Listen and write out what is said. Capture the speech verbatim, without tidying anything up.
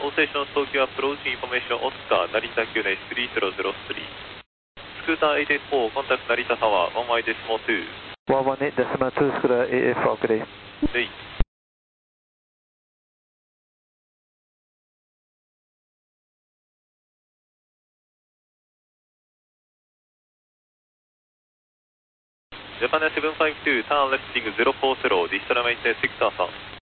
All stations Tokyo approach information Oscar, Narita Q N three zero zero three. Scooter eight eight four, contact Narita Tower, one one decimal two. one one eight decimal two, Scooter eight eight four, good day. Hey. Japan seven five two, turn left heading zero four zero, digital maintain six Alpha.